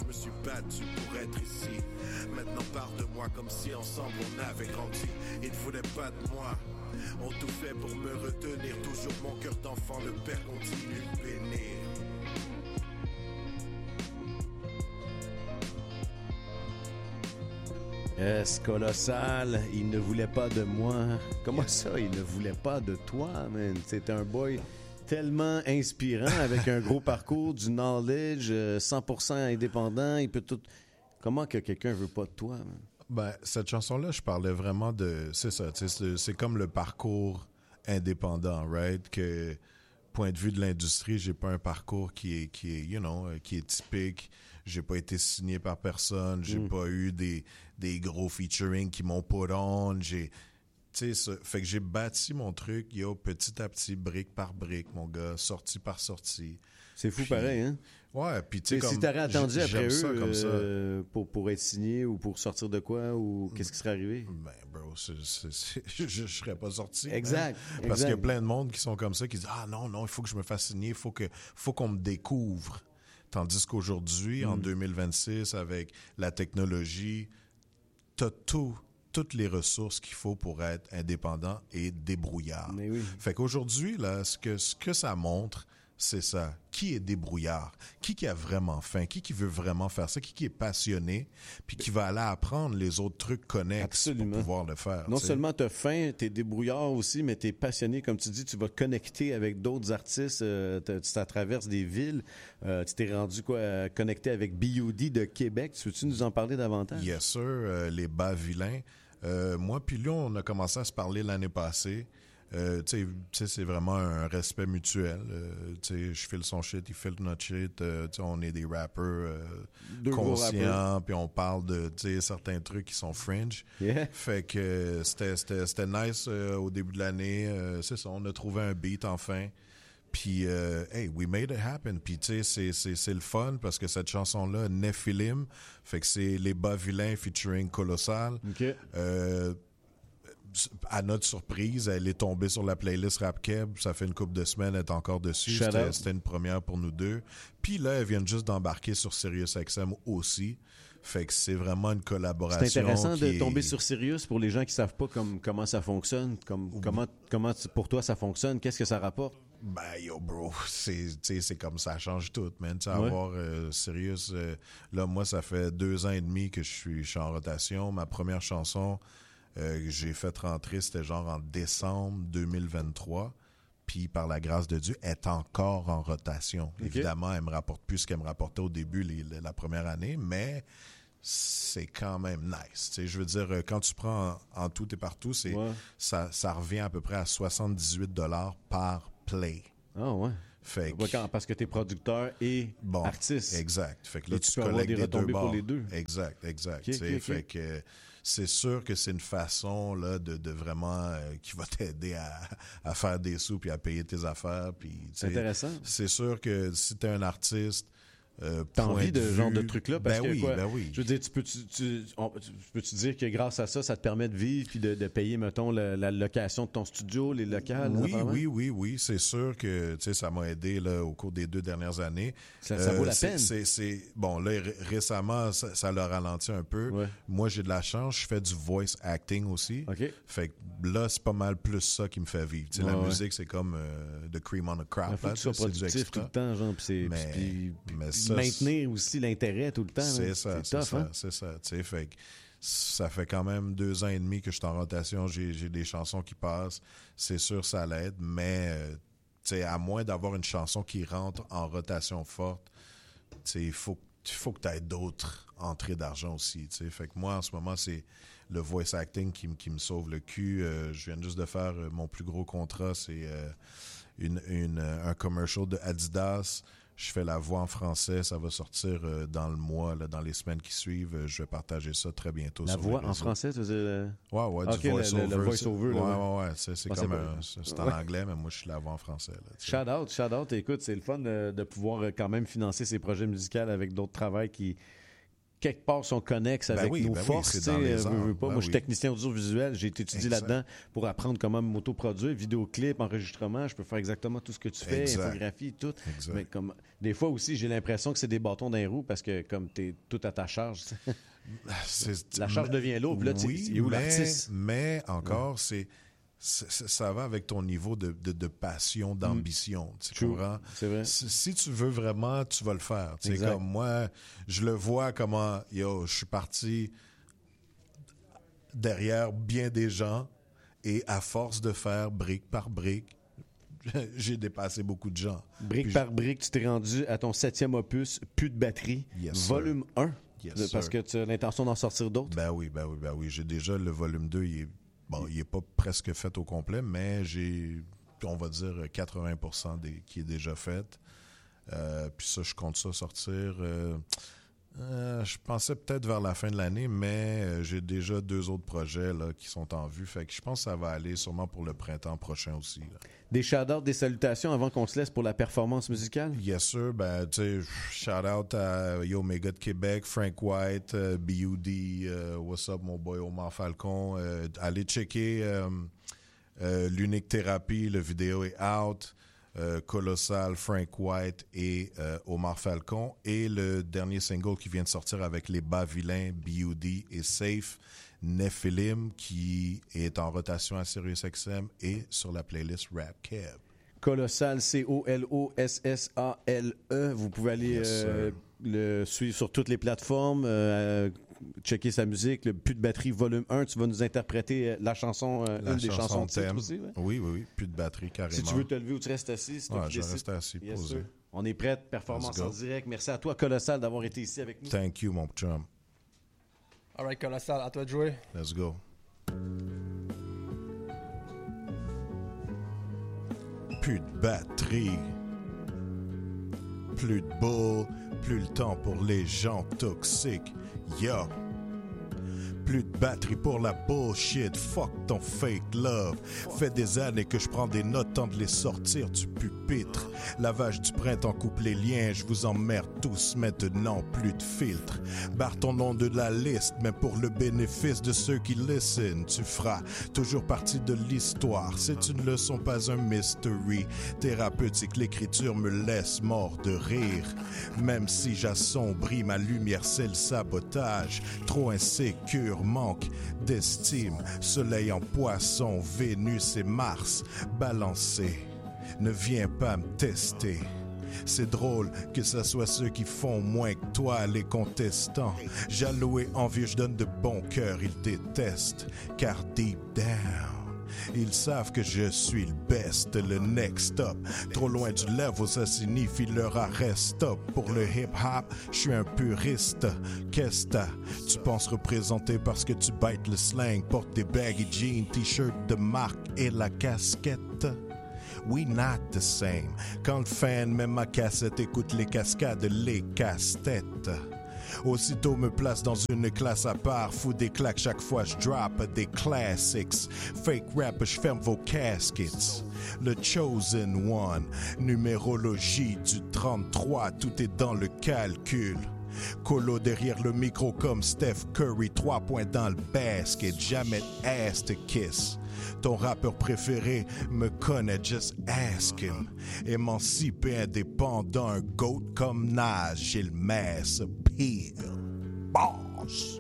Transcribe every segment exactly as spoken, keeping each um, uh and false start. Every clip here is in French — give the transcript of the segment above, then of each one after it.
je me suis battu pour être ici. Maintenant parle de moi comme si ensemble on avait grandi. Ils ne voulaient pas de moi, ont tout fait pour me retenir. Toujours mon cœur d'enfant, le père continue de bénir. Yes, colossal, il ne voulait pas de moi. Comment ça, il ne voulait pas de toi, man? C'est un boy tellement inspirant, avec un gros parcours, du knowledge, euh, cent pour cent indépendant, il peut tout... Comment que quelqu'un veut pas de toi, man? Ben, cette chanson-là, je parlais vraiment de... C'est ça, c'est, c'est comme le parcours indépendant, right? Que, point de vue de l'industrie, j'ai pas un parcours qui est, qui est, you know, qui est typique. J'ai pas été signé par personne. J'ai mm. pas eu des, des gros featuring qui m'ont put on. J'ai... Tu sais, fait que j'ai bâti mon truc, yo, petit à petit, brique par brique, mon gars, sortie par sortie. C'est fou puis, pareil, hein? Ouais, puis tu sais, comme... Si t'aurais attendu après eux ça, comme euh, ça. Pour, pour être signé ou pour sortir de quoi, ou qu'est-ce qui serait arrivé? Ben, bro, c'est, c'est, c'est, je, je serais pas sorti. Exact. Hein? Parce exact. qu'il y a plein de monde qui sont comme ça, qui disent « Ah non, non, il faut que je me fasse signer, il faut que, faut qu'on me découvre. » Tandis qu'aujourd'hui, mm. en deux mille vingt-six, avec la technologie, t'as tout... toutes les ressources qu'il faut pour être indépendant et débrouillard. Mais oui. Fait qu'aujourd'hui, là, ce que, ce que ça montre, c'est ça. Qui est débrouillard? Qui qui a vraiment faim? Qui qui veut vraiment faire ça? Qui qui est passionné? Puis qui va aller apprendre les autres trucs connexes Absolument. Pour pouvoir le faire. Non t'sais. Seulement t'as faim, t'es débrouillard aussi, mais t'es passionné, comme tu dis, tu vas connecter avec d'autres artistes, euh, tu traverses des villes, euh, tu t'es rendu quoi, connecté avec B U D de Québec. Tu veux-tu nous en parler davantage? Yes, sir. Euh, les bas vilains. Euh, moi puis lui, on a commencé à se parler l'année passée. Euh, tu sais, c'est vraiment un respect mutuel. Euh, tu sais, je file son shit, il file notre shit. Euh, tu sais, on est des rappers euh, conscients, puis on parle de, tu sais, certains trucs qui sont fringe. Yeah. Fait que euh, c'était, c'était, c'était nice euh, au début de l'année. Euh, c'est ça, on a trouvé un beat enfin. Puis, euh, hey, we made it happen. Puis, tu sais, c'est, c'est, c'est le fun parce que cette chanson-là, Nephilim, fait que c'est Les Bas Vilains featuring Colossal. Okay. Euh, à notre surprise, elle est tombée sur la playlist Rap Keb. Ça fait une couple de semaines, elle est encore dessus. C'était, c'était une première pour nous deux. Puis là, elle vient juste d'embarquer sur SiriusXM aussi. Fait que c'est vraiment une collaboration. C'est intéressant de est... tomber sur Sirius pour les gens qui savent pas comme, comment ça fonctionne. Comme, oui. comment, comment pour toi ça fonctionne? Qu'est-ce que ça rapporte? Ben yo bro, c'est c'est c'est comme ça change tout, man. Tu sais, ouais. avoir euh, Sirius, euh, là moi ça fait deux ans et demi que je suis je suis en rotation. Ma première chanson euh, que j'ai fait rentrer, c'était genre en décembre deux mille vingt-trois. Puis par la grâce de Dieu, elle est encore en rotation. Okay. Évidemment, elle me rapporte plus ce qu'elle me rapportait au début les, les, la première année, mais c'est quand même nice. Tu sais, je veux dire, quand tu prends en, en tout et partout, c'est ouais. ça ça revient à peu près à soixante-dix-huit dollars par play. Ah ouais. Fait que, ouais, quand, parce que t'es producteur et bon, artiste. Exact. Fait que là, et tu, tu peux collectes avoir des retombées deux pour les deux. Exact, exact. Okay, okay, fait okay. que c'est sûr que c'est une façon là de, de vraiment euh, qui va t'aider à, à faire des sous puis à payer tes affaires. Puis c'est intéressant. C'est sûr que si t'es un artiste. Euh, T'as envie de ce genre de truc-là? Parce ben que oui, quoi, ben oui. Je veux dire, tu peux tu, tu, on, tu peux-tu dire que grâce à ça, ça te permet de vivre puis de, de payer, mettons, la, la location de ton studio, les locales? Oui, oui, oui, oui. C'est sûr que, tu sais, ça m'a aidé, là, au cours des deux dernières années. Ça, ça euh, vaut la c'est, peine. C'est, c'est, bon, là, r- récemment, ça, ça l'a ralenti un peu. Ouais. Moi, j'ai de la chance. Je fais du voice acting aussi. Okay. Fait que là, c'est pas mal plus ça qui me fait vivre. Tu sais, ouais, la ouais. musique, c'est comme euh, the cream on a crop. Faut là, que tu sois productif tout le temps, genre, pis c'est, mais, pis, mais pis ça, maintenir aussi l'intérêt tout le temps. C'est hein. ça, c'est, c'est tough, ça, hein? c'est ça. Tu sais, fait que ça fait quand même deux ans et demi que je suis en rotation. J'ai, j'ai des chansons qui passent. C'est sûr, ça l'aide, mais euh, tu sais, à moins d'avoir une chanson qui rentre en rotation forte, tu sais, il faut il faut que tu aies d'autres entrées d'argent aussi. Tu sais, fait que moi en ce moment c'est le voice acting qui, qui me sauve le cul. Euh, je viens juste de faire euh, mon plus gros contrat, c'est euh, une, une un commercial de Adidas. Je fais la voix en français, ça va sortir euh, dans le mois, là, dans les semaines qui suivent. Euh, je vais partager ça très bientôt. La sur voix en français, tu veux dire? Le... Ouais, ouais, du okay, voice-over. Le, le, le voice-over. Ouais, là, ouais, ouais. C'est, c'est bon, comme c'est un, c'est, c'est en ouais. anglais, mais moi, je suis la voix en français. Là, shout out, shout out. Écoute, c'est le fun de, de pouvoir quand même financer ces projets musicaux avec d'autres travails qui, quelque part sont connexes avec ben oui, nos ben forces. Oui, c'est dans les euh, arts. veux pas. Ben Moi, je suis oui. technicien audiovisuel. J'ai été étudié Exact. là-dedans pour apprendre comment m'autoproduire, vidéoclip, enregistrement. Je peux faire exactement tout ce que tu fais, Exact. infographie, tout. Exact. Mais comme des fois aussi, j'ai l'impression que c'est des bâtons dans les roues parce que comme t'es tout à ta charge, C'est- la charge devient lourde. Puis là, tu oui, sais, il est où mais, l'artiste? mais encore, c'est, c'est- ça va avec ton niveau de, de, de passion, d'ambition. Tu True. comprends? C'est vrai. Si, si tu veux vraiment, tu vas le faire. C'est Exact. comme moi, je le vois comment, yo, je suis parti derrière bien des gens et à force de faire brique par brique, j'ai dépassé beaucoup de gens. Brique Puis par brique, tu t'es rendu à ton septième opus, plus de batterie, Yes, volume un, Yes, de- parce sir. que tu as l'intention d'en sortir d'autres. Ben oui, ben oui, ben oui. J'ai déjà le volume deux, il est, bon, il est pas presque fait au complet, mais j'ai, on va dire, quatre-vingts pour cent des, qui est déjà fait. Euh, puis ça, je compte ça sortir. euh, euh, je pensais peut-être vers la fin de l'année, mais euh, j'ai déjà deux autres projets là, qui sont en vue. Fait que je pense que ça va aller sûrement pour le printemps prochain aussi. Là. Des shout-outs, des salutations avant qu'on se laisse pour la performance musicale. Yes, sir. Ben, tu sais, shout out à Yo Mega de Québec, Frank White, euh, B U D, euh, what's up, mon boy Omar Falcon. Euh, allez checker euh, euh, l'Unique Thérapie, le vidéo est out. Euh, Colossal, Frank White et euh, Omar Falcon. Et le dernier single qui vient de sortir avec les Bas Vilains, B U D et Safe, Nephilim, qui est en rotation à SiriusXM et sur la playlist Rap Cab. Colossal, C O L O S S A L E. Vous pouvez aller Yes, euh, sir. le suivre sur toutes les plateformes, euh, checker sa musique. Le Plus de batterie, volume un. Tu vas nous interpréter euh, la chanson, euh, La une des chanson chansons de titre thème. aussi. Ouais. Oui, oui, oui. Plus de batterie, carrément. Si tu veux te lever ou tu restes assis, c'est toi Ouais, qui je décides. reste assis, Yes, posé. sir. On est prêts. Performance Let's go. en direct. Merci à toi, Colossal, d'avoir été ici avec nous. Thank you, mon chum. All right, Colossal, à toi de jouer. Let's go. Plus de batterie. Plus de bull. Plus le temps pour les gens toxiques. Yo. Plus de batterie pour la bullshit. Fuck ton fake love. Fait des années que je prends des notes, temps de les sortir du pupitre. Lavage du printemps coupe les liens. Je vous emmerde tous maintenant. Plus de filtre. Barre ton nom de la liste. Mais pour le bénéfice de ceux qui listen, tu feras toujours partie de l'histoire. C'est une leçon, pas un mystery. Thérapeutique, l'écriture me laisse mort de rire. Même si j'assombris, ma lumière c'est le sabotage. Trop insécure, manque d'estime. Soleil en poisson, Vénus et Mars balancés. Ne viens pas me tester. C'est drôle que ce soit ceux qui font moins que toi, les contestants. Jaloux et envieux, je donne de bon cœur, ils détestent. Car deep down, ils savent que je suis le best, le next up. Trop loin du level, ça signifie leur arrêt stop. Pour le hip-hop, je suis un puriste. Qu'est-ce que tu penses représenter parce que tu baites le slang? Porte des baggy jeans, t-shirt de marque et la casquette. We not the same. Quand le fan met ma cassette, écoute les cascades, les casse-têtes. Aussitôt me place dans une classe à part, fous des claques chaque fois je drop des classics. Fake rap, je ferme vos caskets. Le chosen one, numérologie du trente-trois, tout est dans le calcul. Colo derrière le micro comme Steph Curry, trois points dans le basket, jamais ass to kiss. Ton rappeur préféré me connaît, just ask him. Émancipé, indépendant, un goat comme Nas, j'ai le mass appeal. Boss.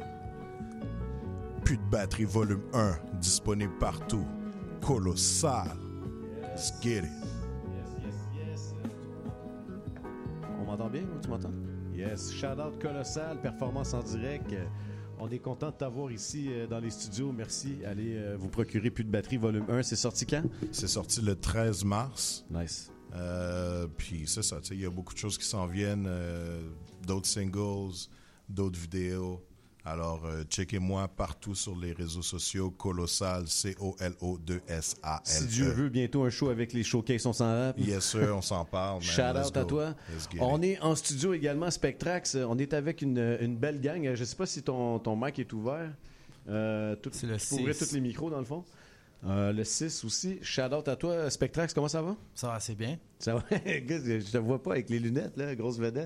Plus de batterie volume un, disponible partout. Colossal. Let's get it. Yes, yes, yes. On m'entend bien, ou tu m'entends? Yes. Shout out Colossal, performance en direct. Euh, On est content de t'avoir ici euh, dans les studios. Merci. Allez euh, vous procurer Plus de batterie volume un. C'est sorti quand? C'est sorti le treize mars. Nice. Euh, puis c'est ça, tu sais, il y a beaucoup de choses qui s'en viennent, euh, d'autres singles, d'autres vidéos. Alors, euh, checkez-moi partout sur les réseaux sociaux, Colossal, C O L O deux S A L E. Si Dieu veut, bientôt un show avec les showcases on s'en rap. Yes, sir, on s'en parle. Man. Shout Let's out à go. toi. Let's get On it. est en studio également, Spectrax. On est avec une, une belle gang. Je ne sais pas si ton, ton mic est ouvert. Euh, tout, C'est le tu peux ouvrir six. tous les micros, dans le fond. Euh, le six aussi. Shout out à toi, Spectrax. Comment ça va? Ça va assez bien. Ça va? Écoute, je te vois pas avec les lunettes, là, grosse vedette.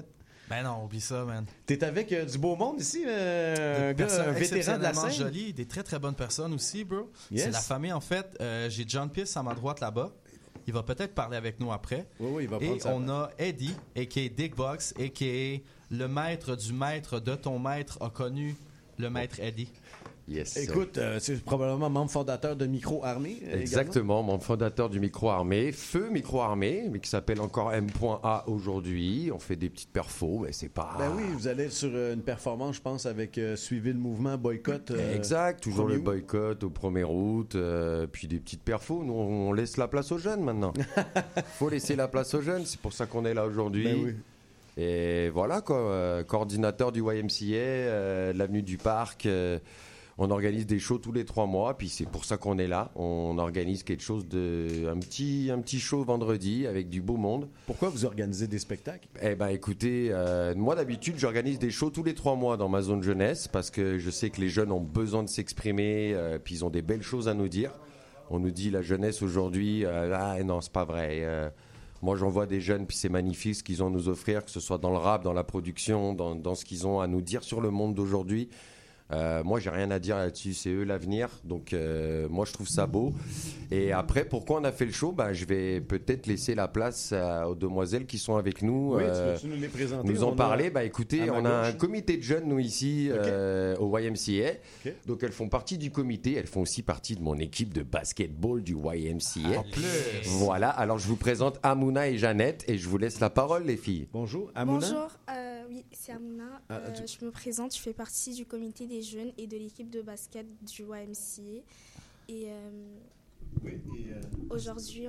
Ben non, oublie ça, man. T'es avec euh, du beau monde ici, euh, un, gars, un vétéran de la scène. Joli, des très très bonnes personnes aussi, bro. Yes. C'est la famille, en fait. Euh, j'ai John Pierce à ma droite là-bas. Il va peut-être parler avec nous après. Oui, oui, il va prendre Et sa on place. a Eddie, a k a. Dick Box, a k a le maître du maître de ton maître a connu le maître Eddie. Yes. Écoute, euh, c'est probablement membre fondateur de Micro Armée. euh, Exactement, mon fondateur du Micro Armé, Feu Micro Armé, mais qui s'appelle encore M A aujourd'hui. On fait des petites perfos, mais c'est pas. Ben oui, vous allez sur euh, une performance, je pense, avec euh, Suivez le mouvement, boycott. euh, Exact, toujours premier le août. boycott au premier août, euh, puis des petites perfos. Nous, on laisse la place aux jeunes maintenant. Faut laisser la place aux jeunes, c'est pour ça qu'on est là aujourd'hui. Ben oui. Et voilà, quoi, euh, coordinateur du Y M C A, euh, de l'avenue du Parc. euh, on organise des shows tous les trois mois, puis c'est pour ça qu'on est là. On organise quelque chose de, un petit, un petit show vendredi avec du beau monde. Pourquoi vous organisez des spectacles? Eh ben, écoutez, euh, moi d'habitude, j'organise des shows tous les trois mois dans ma zone jeunesse parce que je sais que les jeunes ont besoin de s'exprimer, euh, puis ils ont des belles choses à nous dire. On nous dit la jeunesse aujourd'hui, euh, ah non, c'est pas vrai. euh, Moi, j'en vois des jeunes, puis c'est magnifique ce qu'ils ont à nous offrir, que ce soit dans le rap, dans la production, dans, dans ce qu'ils ont à nous dire sur le monde d'aujourd'hui. Euh, moi, j'ai rien à dire là-dessus, c'est eux l'avenir. Donc, euh, moi, je trouve ça beau. Et après, pourquoi on a fait le show? Ben, je vais peut-être laisser la place à- aux demoiselles qui sont avec nous. Oui, euh, tu peux-tu nous les présenter? nous On en a- parler. Bah écoutez, à ma on a un gauche. comité de jeunes nous ici Ok. euh, au Y M C A. Ok. Donc elles font partie du comité, elles font aussi partie de mon équipe de basketball du Y M C A. En plus. Voilà, alors je vous présente Amouna et Jeannette et je vous laisse la parole les filles. Bonjour, Amouna. Bonjour, euh, oui, c'est Amouna. Ah, Euh, tu- Je me présente, je fais partie du comité des jeunes et de l'équipe de basket du Y M C A. Et euh, Oui, et, euh, aujourd'hui, on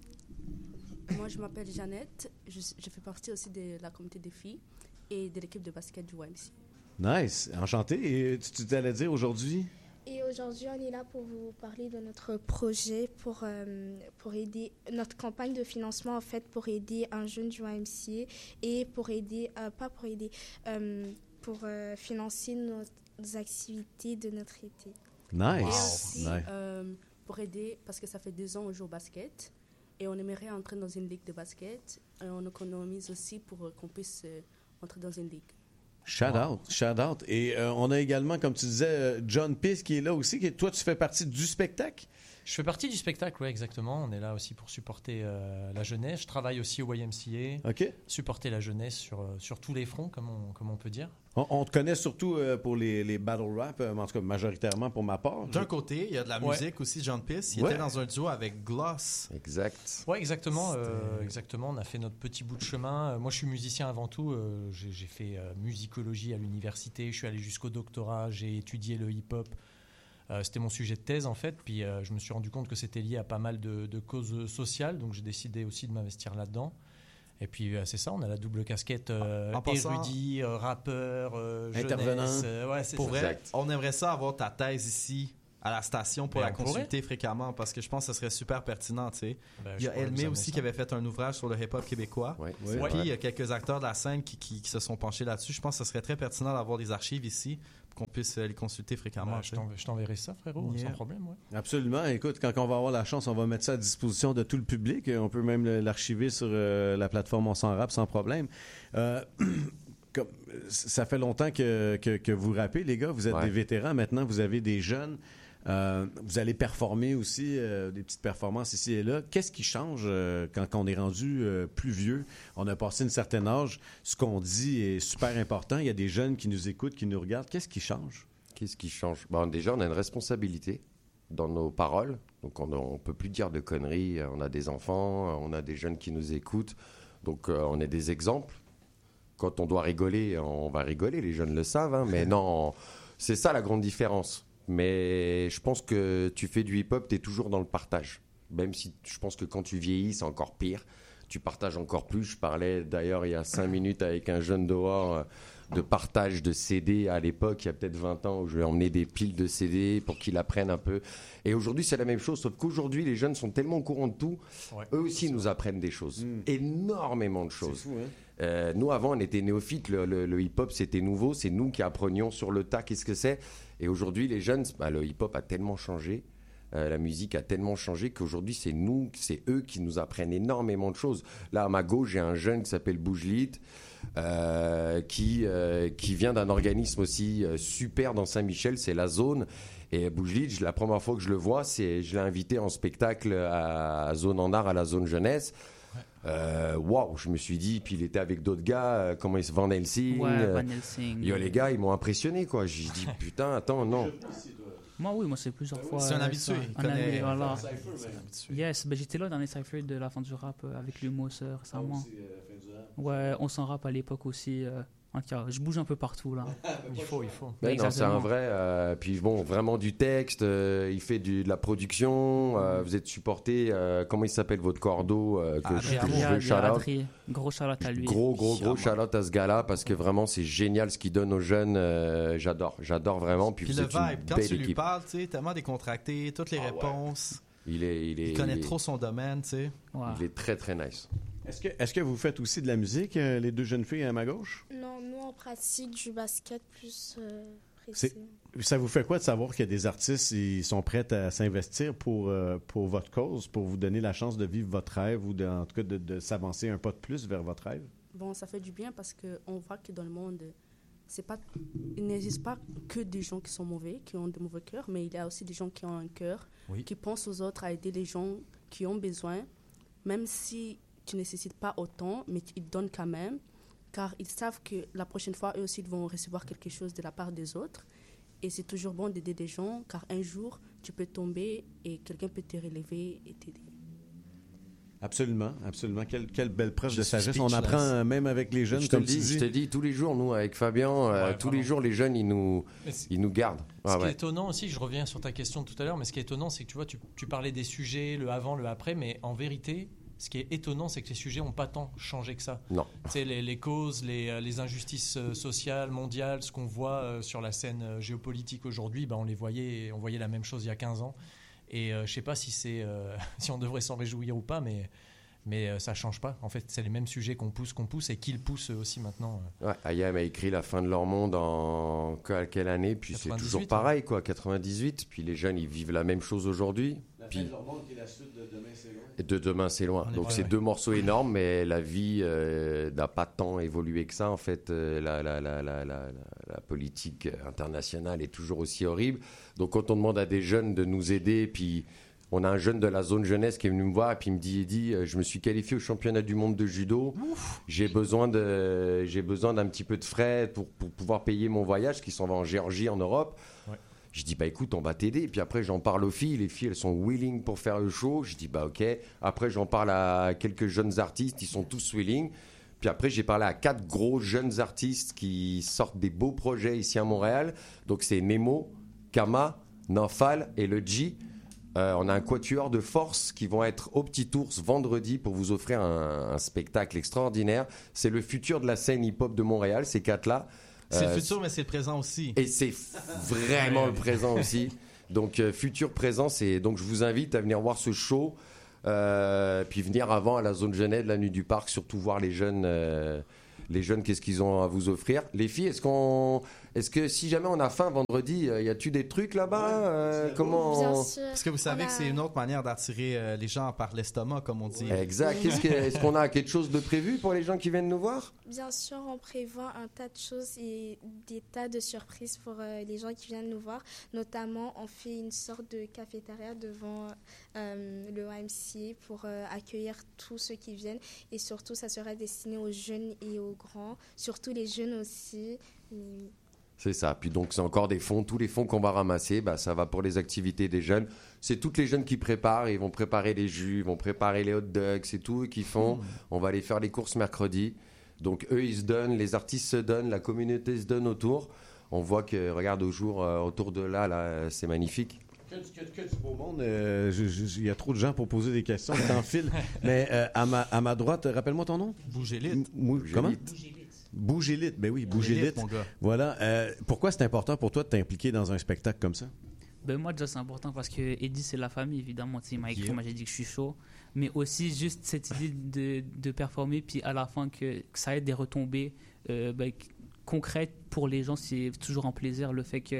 est... Moi, je m'appelle Jeannette. Je, je fais partie aussi de la communauté des filles et de l'équipe de basket du Y M C A. Nice, enchanté. Et tu, tu t'allais dire aujourd'hui? Et aujourd'hui, on est là pour vous parler de notre projet pour, euh, pour aider, notre campagne de financement en fait pour aider un jeune du Y M C A et pour aider, euh, pas pour aider, euh, pour euh, financer nos activités de notre été. Nice. Et aussi, Nice. euh, pour aider, parce que ça fait deux ans qu'on joue au basket et on aimerait entrer dans une ligue de basket. Et on économise aussi pour euh, qu'on puisse euh, entrer dans une ligue. Shout out, shout out. Et euh, on a également, comme tu disais, euh, John Piss qui est là aussi. Qui, toi, tu fais partie du spectacle? Je fais partie du spectacle, oui, exactement. On est là aussi pour supporter euh, la jeunesse. Je travaille aussi au Y M C A, OK. supporter la jeunesse sur, euh, sur tous les fronts, comme on, comme on peut dire. On, on te connaît surtout euh, pour les, les battle rap, euh, en tout cas majoritairement pour ma part. D'un côté, il y a de la Ouais. musique aussi, John Pierce. Il Ouais. était dans un duo avec Gloss. Exact. Oui, exactement, euh, exactement. On a fait notre petit bout de chemin. Euh, moi, je suis musicien avant tout. Euh, j'ai, j'ai fait euh, musicologie à l'université. Je suis allé jusqu'au doctorat. J'ai étudié le hip-hop. Euh, c'était mon sujet de thèse, en fait. Puis, euh, je me suis rendu compte que c'était lié à pas mal de, de causes sociales. Donc, j'ai décidé aussi de m'investir là-dedans. Et puis, euh, c'est ça. On a la double casquette euh, En passant- érudit, euh, rappeur, euh, jeunesse. Intervenant. euh, ouais, c'est Pour ça. vrai, Exact. on aimerait ça avoir ta thèse ici à la station pour Ben, la on pourrait. consulter fréquemment parce que je pense que ce serait super pertinent, tu sais. Ben, Il y je a pourrais vous Elmé amener aussi ça. qui avait fait un ouvrage sur le hip-hop québécois. Ouais, Ouais. c'est Puis vrai. il y a quelques acteurs de la scène qui, qui- qui se sont penchés là-dessus. Je pense que ce serait très pertinent d'avoir des archives ici pour qu'on puisse euh, les consulter fréquemment. Ben, tu je, sais. t'en- je t'enverrai ça, frérot, Yeah. sans problème. Ouais. Absolument. Écoute, quand on va avoir la chance, on va mettre ça à disposition de tout le public. On peut même le- l'archiver sur euh, la plateforme On s'en rappe sans problème. Euh, comme, ça fait longtemps que, que, que vous rappez, les gars. Vous êtes Ouais. des vétérans. Maintenant, vous avez des jeunes. Euh, vous allez performer aussi, euh, des petites performances ici et là. Qu'est-ce qui change euh, quand, quand on est rendu euh, plus vieux? On a passé une certaine âge. Ce qu'on dit est super important. Il y a des jeunes qui nous écoutent, qui nous regardent. Qu'est-ce qui change? Qu'est-ce qui change? Bon, déjà, on a une responsabilité dans nos paroles. Donc, on ne peut plus dire de conneries. On a des enfants, on a des jeunes qui nous écoutent. Donc, euh, on est des exemples. Quand on doit rigoler, on va rigoler. Les jeunes le savent. Hein, mais non, c'est ça la grande différence. Mais je pense que tu fais du hip-hop, tu es toujours dans le partage. Même si je pense que quand tu vieillis, c'est encore pire. Tu partages encore plus. Je parlais d'ailleurs il y a cinq minutes avec un jeune dehors euh, de partage de C D à l'époque, il y a peut-être vingt ans, où je lui ai emmené des piles de C D pour qu'il apprenne un peu. Et aujourd'hui, c'est la même chose, sauf qu'aujourd'hui, les jeunes sont tellement au courant de tout. Ouais, Eux aussi nous apprennent des choses. Mm. Énormément de C'est choses. fou, hein? Euh, nous, avant, on était néophytes. Le, le- le hip-hop, c'était nouveau. C'est nous qui apprenions sur le tas qu'est-ce que c'est. Et aujourd'hui, les jeunes, bah, le hip-hop a tellement changé. Euh, la musique a tellement changé qu'aujourd'hui, c'est nous, c'est eux qui nous apprennent énormément de choses. Là, à ma gauche, j'ai un jeune qui s'appelle Boujlit, euh, qui, euh, qui vient d'un organisme aussi euh, super dans Saint-Michel, c'est La Zone. Et Boujlit, la première fois que je le vois, c'est, je l'ai invité en spectacle à, à Zone en Art, à la Zone Jeunesse. Waouh, euh, wow, je me suis dit, puis il était avec d'autres gars, euh, comment ils se Van Helsing. Ouais, euh, Van Helsing. Yo, les gars, ils m'ont impressionné, quoi. J'ai dit, putain, attends, non. Moi, oui, moi, c'est plusieurs fois. C'est un euh, habitué. ça. Il Un connaît. habitué, voilà. C'est un habitué. Yes, ben, j'étais là dans les cyphers de la fin du rap euh, avec l'Humos euh, récemment. Ouais, on s'en rappe à l'époque aussi. Euh, en tout cas, je bouge un peu partout là. Il faut, il faut. Mais non, c'est un vrai. Euh, puis bon, vraiment du texte. Euh, il fait du, de la production. Euh, vous êtes supporté. Euh, comment il s'appelle votre cordeau euh, que, Ah, je, que Adrien, je veux shout-out. Adrien. Gros shout-out à lui. Gros, gros, gros shout-out à ce gars-là parce que vraiment, c'est génial ce qu'il donne aux jeunes. Euh, j'adore, j'adore vraiment. Puis, Puis vous le êtes une vibe, quand belle tu lui équipe. parles, tu sais, tellement décontracté, toutes les Ah ouais. réponses. Il est, il est, Il connaît il est- trop son domaine, tu sais. Ouais. Il est très, très nice. Est-ce que, est-ce que vous faites aussi de la musique, euh, les deux jeunes filles à ma gauche? Non, nous, on pratique du basket plus euh, C'est- précis. Ça vous fait quoi de savoir qu'il y a des artistes qui sont prêts à s'investir pour, euh, pour votre cause, pour vous donner la chance de vivre votre rêve ou de, en tout cas de, de s'avancer un pas de plus vers votre rêve? Bon, ça fait du bien parce qu'on voit que dans le monde, c'est pas, il n'existe pas que des gens qui sont mauvais, qui ont de mauvais cœurs, mais il y a aussi des gens qui ont un cœur, Oui. qui pensent aux autres, à aider les gens qui ont besoin, même si tu ne nécessites pas autant, mais ils donnent quand même, car ils savent que la prochaine fois, eux aussi, ils vont recevoir quelque chose de la part des autres. Et c'est toujours bon d'aider des gens, car un jour, tu peux tomber et quelqu'un peut te relever et t'aider. Absolument, absolument. Quelle, quelle belle preuve Je de suis sagesse. On speechless. apprend euh, même avec les jeunes, Je te comme le tu dis, dis. je te dis, tous les jours, nous, avec Fabien, euh, Ouais, tous vraiment. les jours, les jeunes, ils nous, Mais c- ils nous gardent. Ce Ah qui ouais. est étonnant aussi, je reviens sur ta question de tout à l'heure, mais ce qui est étonnant, c'est que tu vois, tu, tu parlais des sujets, le avant, le après, mais en vérité, ce qui est étonnant, c'est que les sujets n'ont pas tant changé que ça. Non. Tu sais, les, les causes, les, euh, les injustices euh, sociales, mondiales, ce qu'on voit euh, sur la scène euh, géopolitique aujourd'hui, ben, on les voyait, on voyait la même chose il y a quinze ans. Et euh, je sais pas si c'est, euh, si on devrait s'en réjouir ou pas, mais mais euh, ça change pas. En fait, c'est les mêmes sujets qu'on pousse, qu'on pousse, et qu'ils poussent eux aussi maintenant. Ouais, Ayam a écrit La fin de leur monde en que- quelle année, puis c'est quatre-vingt-dix-huit, toujours pareil, quoi, quatre-vingt-dix-huit. Puis les jeunes, ils vivent la même chose aujourd'hui. Puis et de demain, c'est loin. On est Donc vrai, c'est ouais. deux morceaux énormes, mais la vie euh, n'a pas tant évolué que ça. En fait, euh, la, la, la, la, la, la- la politique internationale est toujours aussi horrible. Donc quand on demande à des jeunes de nous aider, puis on a un jeune de la zone jeunesse qui est venu me voir et puis il me dit, il dit euh, je me suis qualifié au championnat du monde de judo. J'ai besoin de, j'ai besoin d'un petit peu de frais pour, pour pouvoir payer mon voyage, qui s'en va en Géorgie, en Europe. Ouais. Je dis, bah écoute, on va t'aider. Puis après, j'en parle aux filles. Les filles, elles sont willing pour faire le show. Je dis, bah ok. Après, j'en parle à quelques jeunes artistes. Ils sont tous willing. Puis après, j'ai parlé à quatre gros jeunes artistes qui sortent des beaux projets ici à Montréal. Donc c'est Nemo, Kama, Nafal et le G. Euh, on a un quatuor de force qui vont être au Petit Ours vendredi pour vous offrir un, un spectacle extraordinaire. C'est le futur de la scène hip-hop de Montréal, ces quatre-là. C'est Euh, le futur, mais c'est le présent aussi. Et c'est vraiment le présent aussi. Donc, euh, futur présent, c'est... Donc, je vous invite à venir voir ce show. Euh, puis venir avant à la zone Genève, la nuit du parc, surtout voir les jeunes... euh, les jeunes, qu'est-ce qu'ils ont à vous offrir? Les filles, est-ce qu'on, est-ce que si jamais on a faim vendredi, euh, y a-tu des trucs là-bas? Euh, comment? Bien sûr. Parce que vous savez On a- que c'est une autre manière d'attirer euh, les gens par l'estomac, comme on dit. Exact. Qu'est-ce que, est-ce qu'on a quelque chose de prévu pour les gens qui viennent nous voir? Bien sûr, on prévoit un tas de choses et des tas de surprises pour euh, les gens qui viennent nous voir. Notamment, on fait une sorte de cafétéria devant euh, le Y M C A pour euh, accueillir tous ceux qui viennent. Et surtout, ça sera destiné aux jeunes et aux grands, surtout les jeunes aussi. Et C'est ça. Puis donc, c'est encore des fonds. Tous les fonds qu'on va ramasser, bah, ça va pour les activités des jeunes. C'est toutes les jeunes qui préparent. Ils vont préparer les jus, ils vont préparer les hot dogs. C'est tout eux qui font. Mmh. On va aller faire les courses mercredi. Donc, eux, ils se donnent. Les artistes se donnent. La communauté se donne autour. On voit que, regarde, au jour, euh, autour de là, là, c'est magnifique. Que, que- que du beau monde. euh, je- je- Il y a trop de gens pour poser des questions. Je t'enfile. Mais euh, à, ma, à ma droite, rappelle-moi ton nom. Bougez M- vite. mou- Bougez Comment? vite. Bougélite. Ben oui, Bougélite. mon gars. Voilà. Euh, pourquoi c'est important pour toi de t'impliquer dans un spectacle comme ça? Ben moi déjà c'est important parce que Eddie c'est la famille évidemment, tu sais, il m'a écrit, Yeah. moi j'ai dit que je suis chaud, mais aussi juste cette idée de, de performer puis à la fin que, que ça ait des retombées euh, ben, concrètes pour les gens, c'est toujours un plaisir le fait que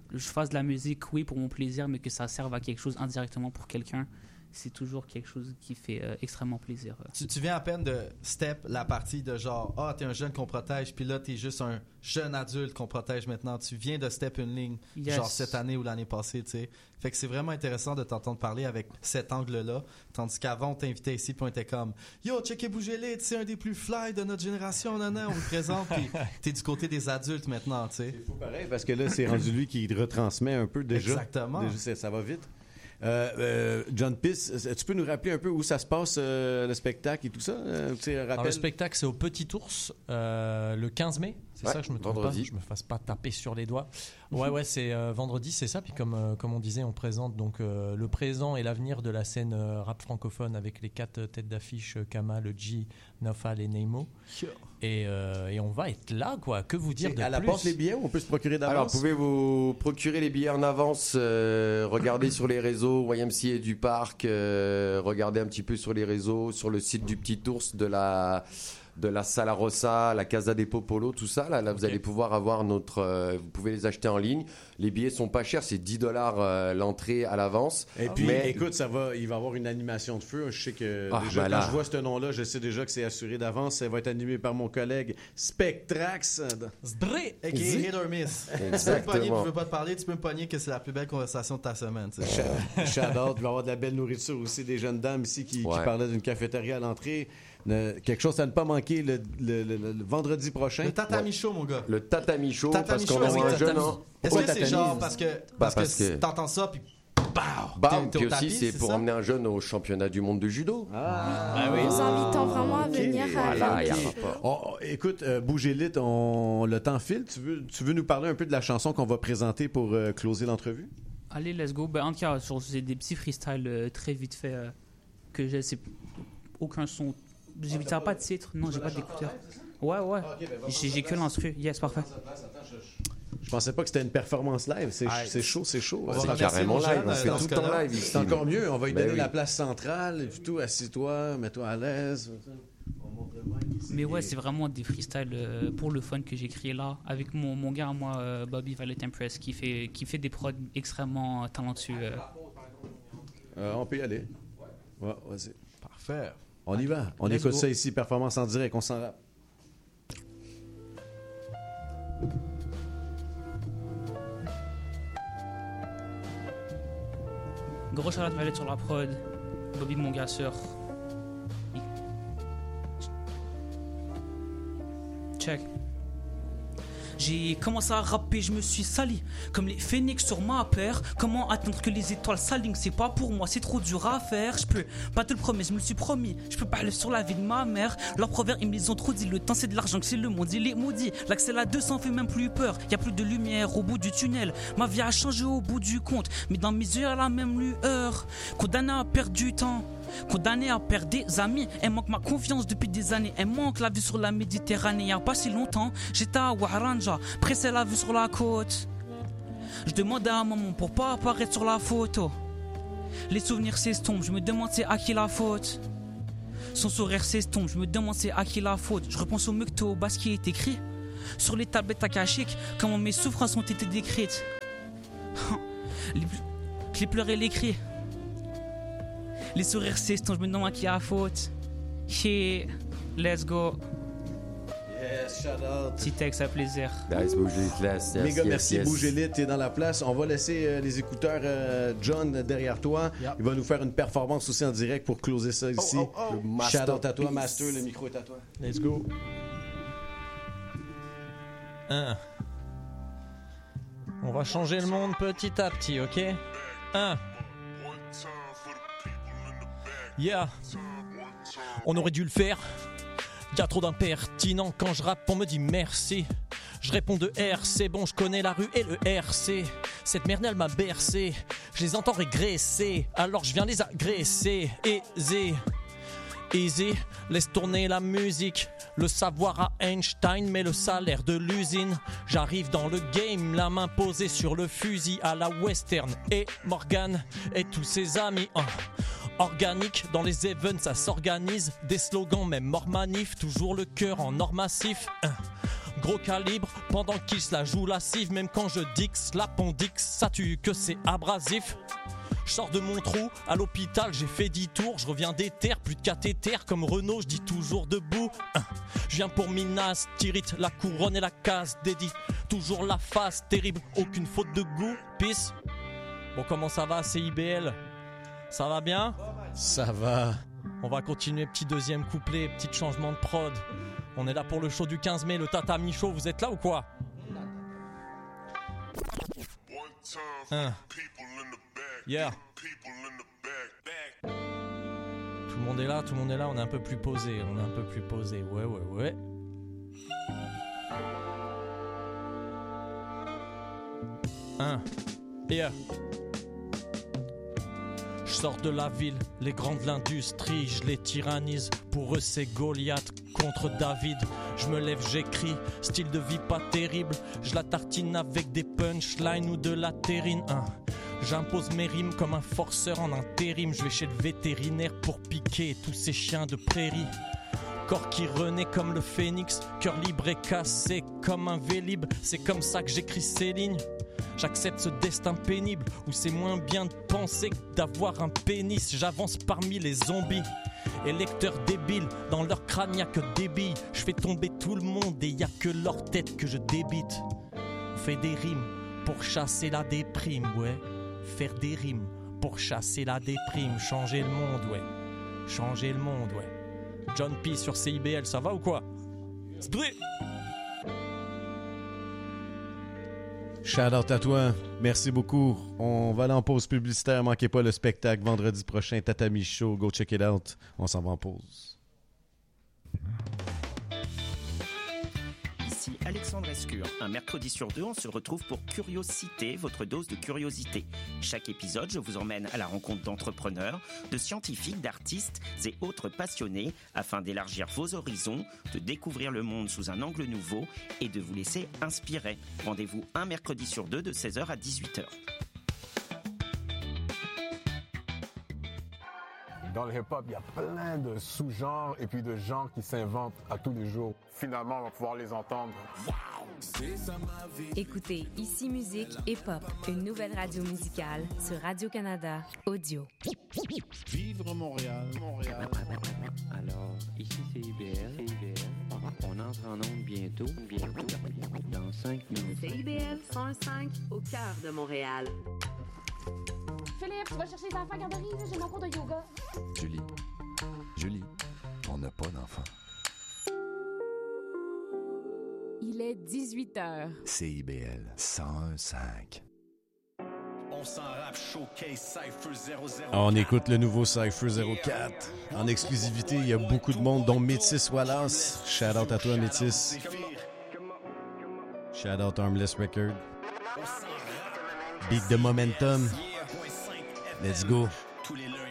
je fasse de la musique, oui, pour mon plaisir, mais que ça serve à quelque chose indirectement pour quelqu'un, c'est toujours quelque chose qui fait euh, extrêmement plaisir. Tu, tu viens à peine de step la partie de genre, ah, t'es un jeune qu'on protège, puis là, t'es juste un jeune adulte qu'on protège maintenant. Tu viens de step une ligne, yes. genre cette année ou l'année passée, tu sais. Fait que c'est vraiment intéressant de t'entendre parler avec cet angle-là, tandis qu'avant, on t'invitait ici, puis on était comme, yo, checké Bougelite, c'est un des plus fly de notre génération, non, non, on le présente, puis t'es du côté des adultes maintenant, tu sais. C'est fou pareil, parce que là, c'est rendu lui qui retransmet un peu déjà. Exactement. Déjà, ça, ça va vite. Euh, euh, John Piss, tu peux nous rappeler un peu où ça se passe, euh, le spectacle et tout ça? Euh, Alors, le spectacle, c'est au Petit Ours, euh, le quinze mai. C'est ouais, ça, je me trompe vendredi. pas, je me fasse pas taper sur les doigts. Ouais, ouais, c'est euh, vendredi, c'est ça. Puis comme, euh, comme on disait, on présente donc euh, le présent et l'avenir de la scène euh, rap francophone avec les quatre euh, têtes d'affiche, euh, Kamal, G, Nofal et Neymo. Sure. Et, euh, et on va être là, quoi. Que vous dire c'est de à plus? la porte les billets, on peut se procurer d'avance? Alors, pouvez-vous procurer les billets en avance, euh, regardez sur les réseaux Y M C A du Parc, euh, regardez un petit peu sur les réseaux, sur le site du Petit Ours, de la... de la Sala Rossa, la Casa des Popolo, tout ça. Là, là vous okay. allez pouvoir avoir notre... Euh, vous pouvez les acheter en ligne. Les billets sont pas chers, c'est dix dollars euh, l'entrée à l'avance. Et puis, mais... écoute, ça va, il va y avoir une animation de feu. Je sais que ah, déjà, ben quand là. je vois ce nom-là, je sais déjà que c'est assuré d'avance. Ça va être animé par mon collègue Spectrax. Zdré, a k a. Hit or Miss. Exactement. Tu peux me pogner, je veux pas te parler, tu peux me pogner que c'est la plus belle conversation de ta semaine. Shout-out, il va y avoir de la belle nourriture aussi, des jeunes dames ici qui, ouais. qui parlaient d'une cafétéria à l'entrée. Le, quelque chose à ne pas manquer le, le, le, le, le vendredi prochain. Le tatami chaud, mon gars. Le tatami chaud, tatami parce qu'on chaud, a un oui, jeune... En... Est-ce que c'est genre parce que, parce bah, parce que, que... t'entends ça, puis... Bah, puis aussi, c'est pour ça? emmener un jeune au championnat du monde de judo. Ah, ah oui. Nous invitons vraiment à okay. venir. Voilà, avec... y a rapport. Oh, écoute, euh, Bougelite, on... le temps file. Tu veux, tu veux nous parler un peu de la chanson qu'on va présenter pour euh, closer l'entrevue? Allez, let's go. Ben, en tout cas, c'est des petits freestyles euh, très vite fait euh, que j'ai. C'est aucun son. J'ai ah, pas de titre. Non, j'ai pas d'écouteur. Ouais, ouais. Ah, okay, ben, j'ai, j'ai que l'instru. Yes, parfait. Je pensais pas que c'était une performance live. C'est, ah, c'est chaud, c'est chaud. C'est ouais, carrément live. On fait tout le temps live ici. C'est encore mieux. On va lui ben donner oui. la place centrale. Et tout, assis-toi, mets-toi à l'aise. Mais ouais, c'est vraiment des freestyles euh, pour le fun que j'ai créé là. Avec mon, mon gars, moi, euh, Bobby Valet Impress, qui fait, qui fait des prods extrêmement talentueux. Euh. Euh, on peut y aller. Ouais, vas-y. Parfait. On y va. On Let's écoute go. ça ici, performance en direct. On s'en rappe. Gros Charlotte Valette sur la prod. Bobby, mon gars, sœur. Check. J'ai commencé à rapper, je me suis sali comme les phénix sur ma paire. Comment attendre que les étoiles s'alignent? C'est pas pour moi, c'est trop dur à faire. Je peux pas te le promettre, je me le suis promis. Je peux parler sur la vie de ma mère. Leurs proverbes, ils me les ont trop dit. Le temps, c'est de l'argent, que c'est le monde, il est maudit. L'accès à deux cents fait même plus peur. Y a plus de lumière au bout du tunnel. Ma vie a changé au bout du compte. Mais dans mes yeux, y a la même lueur. Condamné à perdre du temps. Condamné à perdre des amis. Elle manque ma confiance depuis des années. Elle manque la vue sur la Méditerranée. Y'a pas si longtemps, j'étais à Ouaranja, pressé la vue sur la côte. Je demandais à maman pour pas apparaître sur la photo. Les souvenirs s'estompent, je me demande c'est à qui la faute. Son sourire s'estompe, je me demande c'est à qui la faute. Je repense au mecto, au bas qui est écrit sur les tablettes akashiques, comment mes souffrances ont été décrites. Je les pleurais les cris. Les sourires s'estompent, je me demande à qui a la faute. Yeah, let's go. Yes, shout out. Petit texte à plaisir. Nice, Bougelite, yes, Méga yes, merci, yes. Bougelite, t'es dans la place. On va laisser euh, les écouteurs euh, John derrière toi. Yep. Il va nous faire une performance aussi en direct pour closer ça ici. Oh, oh, oh. Shout out à toi, Master. Le micro est à toi. Let's go. Un. On va changer le monde petit à petit, ok? Un. Yeah. On aurait dû le faire. Y'a trop d'impertinents quand je rappe, on me dit merci. Je réponds de R, c'est bon, je connais la rue et le R C. Cette merde elle m'a bercé, je les entends régresser, alors je viens les agresser. Aisé, easy, laisse tourner la musique. Le savoir à Einstein, mais le salaire de l'usine. J'arrive dans le game, la main posée sur le fusil à la western. Et Morgan et tous ses amis. Hein. Organique, dans les events ça s'organise. Des slogans, même hors manif. Toujours le cœur en or massif. Hein. gros calibre pendant qu'ils se la jouent lascive. Même quand je dix l'appendix, ça tue que c'est abrasif. Je sors de mon trou, à l'hôpital j'ai fait dix tours. Je reviens des terres, plus de cathéter comme Renault, je dis toujours debout. Je viens pour Minas, Tirith, la couronne et la case dédite. Toujours la face terrible, aucune faute de goût, peace. Bon, comment ça va C I B L? Ça va bien? Ça va. On va continuer, petit deuxième couplet, petit changement de prod. On est là pour le show du quinze mai, le Tatami Show, vous êtes là ou quoi? Hein. Yeah. Tout le monde est là, tout le monde est là, on est un peu plus posé, on est un peu plus posé, ouais, ouais, ouais. Hein. Yeah. Je sors de la ville, les grands de l'industrie, je les tyrannise. Pour eux c'est Goliath contre David. Je me lève, j'écris, style de vie pas terrible. Je la tartine avec des punchlines ou de la terrine. Hein. J'impose mes rimes comme un forceur en intérim. Je vais chez le vétérinaire pour piquer tous ces chiens de prairie. Corps qui renaît comme le phénix, cœur libre et cassé comme un Vélib. C'est comme ça que j'écris ces lignes. J'accepte ce destin pénible où c'est moins bien de penser que d'avoir un pénis. J'avance parmi les zombies. Électeurs débiles, dans leur crâne y'a que des billes. Je fais tomber tout le monde et y'a que leur tête que je débite. On fait des rimes pour chasser la déprime, ouais. Faire des rimes pour chasser la déprime. Changer le monde, ouais. Changer le monde, ouais. John P sur C I B L, ça va ou quoi? Sdré. Shout out à toi, merci beaucoup. On va aller en pause publicitaire, manquez pas le spectacle vendredi prochain, Tatami Show, go check it out. On s'en va en pause. Ici Alexandre Escure. Un mercredi sur deux, on se retrouve pour Curiosité, votre dose de curiosité. Chaque épisode, je vous emmène à la rencontre d'entrepreneurs, de scientifiques, d'artistes et autres passionnés afin d'élargir vos horizons, de découvrir le monde sous un angle nouveau et de vous laisser inspirer. Rendez-vous un mercredi sur deux de seize heures à dix-huit heures. Dans le hip-hop, il y a plein de sous-genres et puis de genres qui s'inventent à tous les jours. Finalement, on va pouvoir les entendre. Écoutez Ici Musique et Pop, une nouvelle radio musicale sur Radio-Canada Audio. Vivre Montréal, Montréal. Alors, ici c'est I B L. I B L. On entre en onde bientôt, bientôt, dans cinq minutes. C'est I B L cent un cinq au cœur de Montréal. Philippe, tu vas chercher les enfants à la garderie, j'ai mon cours de yoga. Julie, Julie, on n'a pas d'enfants. Il est dix-huit heures. C I B L cent un cinq. On s'en rappe showcase Cypher zéro zéro. On écoute le nouveau Cypher zéro quatre. En exclusivité, il y a beaucoup de monde, dont Métis Wallace. Shout out à toi, Métis. Shout out Armless Record. Beat de Momentum. Let's go.